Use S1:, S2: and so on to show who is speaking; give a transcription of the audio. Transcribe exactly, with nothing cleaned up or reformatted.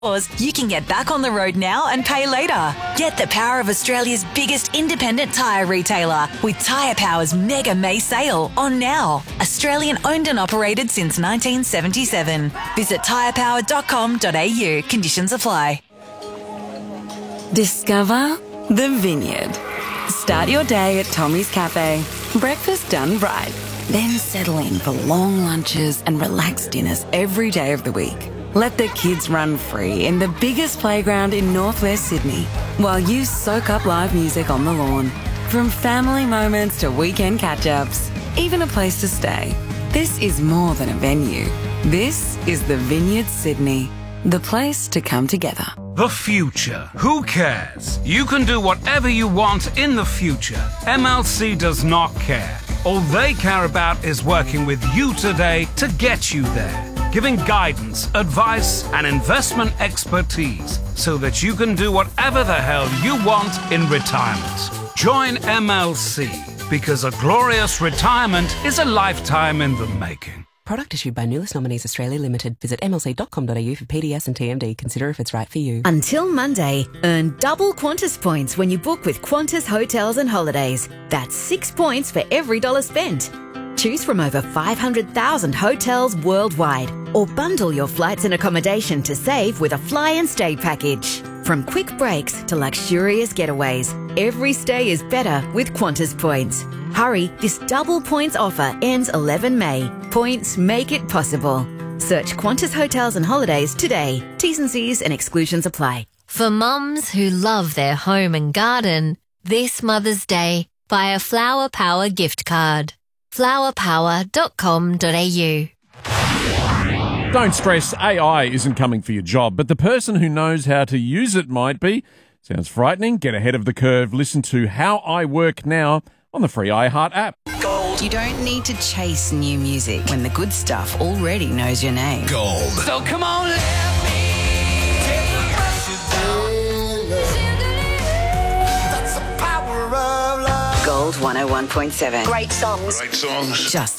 S1: You can get back on the road now and pay later. Get the power of Australia's biggest independent tyre retailer with Tyre Power's Mega May sale on now. Australian owned and operated since nineteen seventy-seven. Visit tyre power dot com dot a u. Conditions apply.
S2: Discover the Vineyard. Start your day at Tommy's Cafe. Breakfast done right. Then settle in for long lunches and relaxed dinners every day of the week. Let the kids run free in the biggest playground in northwest Sydney while you soak up live music on the lawn. From family moments to weekend catch-ups, even a place to stay. This is more than a venue. This is the Vineyard Sydney, the place to come together.
S3: The future. Who cares? You can do whatever you want in the future. M L C does not care. All they care about is working with you today to get you there. Giving guidance, advice, and investment expertise so that you can do whatever the hell you want in retirement. Join M L C because a glorious retirement is a lifetime in the making.
S4: Product issued by Nulis Nominees Australia Limited. Visit m l c dot com dot a u for P D S and T M D. Consider if it's right for you.
S5: Until Monday, earn double Qantas points when you book with Qantas Hotels and Holidays. That's six points for every dollar spent. Choose from over five hundred thousand hotels worldwide or bundle your flights and accommodation to save with a fly and stay package. From quick breaks to luxurious getaways, every stay is better with Qantas points. Hurry, this double points offer ends eleven May. Points make it possible. Search Qantas Hotels and Holidays today. T's and C's and exclusions apply.
S6: For mums who love their home and garden, this Mother's Day, buy a Flower Power gift card. flower power dot com dot a u.
S7: Don't stress, A I isn't coming for your job, but the person who knows how to use it might be. Sounds frightening? Get ahead of the curve. Listen to How I Work Now on the free iHeart app.
S2: Gold. You don't need to chase new music when the good stuff already knows your name.
S8: Gold.
S2: So come on. Gold one oh one point seven. Great songs.
S8: Great songs.
S2: Just